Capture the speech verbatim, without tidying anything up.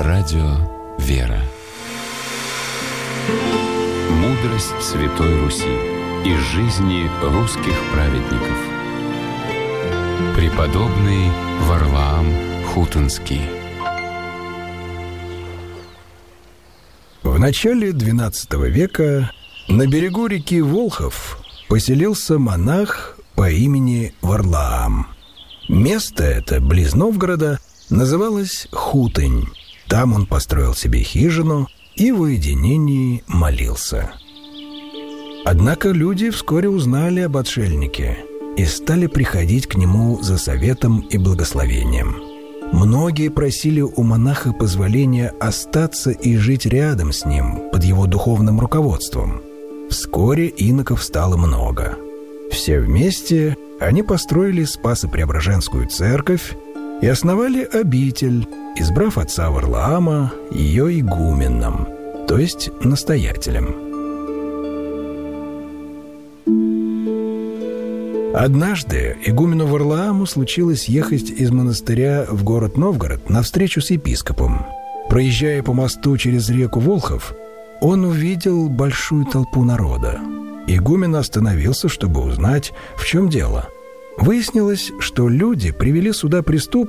Радио «Вера». Мудрость Святой Руси из жизни русских праведников. Преподобный Варлаам Хутонский. В начале двенадцатого века на берегу реки Волхов поселился монах по имени Варлаам. Место это, близ Новгорода, называлось Хутонь. Там он построил себе хижину и в уединении молился. Однако люди вскоре узнали об отшельнике и стали приходить к нему за советом и благословением. Многие просили у монаха позволения остаться и жить рядом с ним под его духовным руководством. Вскоре иноков стало много. Все вместе они построили Спасо-Преображенскую церковь и основали обитель, избрав отца Варлаама ее игуменом, то есть настоятелем. Однажды игумену Варлааму случилось ехать из монастыря в город Новгород на встречу с епископом. Проезжая по мосту через реку Волхов, он увидел большую толпу народа. Игумен остановился, чтобы узнать, в чем дело. Выяснилось, что люди привели сюда преступников,